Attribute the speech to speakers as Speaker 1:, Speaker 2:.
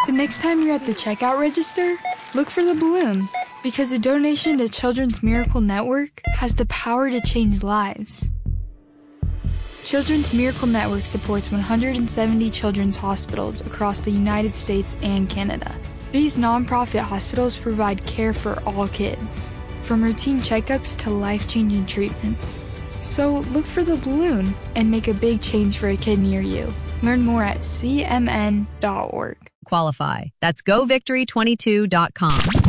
Speaker 1: The next time you're at the checkout register, look for the balloon, because a donation to Children's Miracle Network has the power to change lives. Children's Miracle Network supports 170 children's hospitals across the United States and Canada. These nonprofit hospitals provide care for all kids, from routine checkups to life-changing treatments. So look for the balloon and make a big change for a kid near you. Learn more at cmn.org.
Speaker 2: Qualify. That's govictory22.com.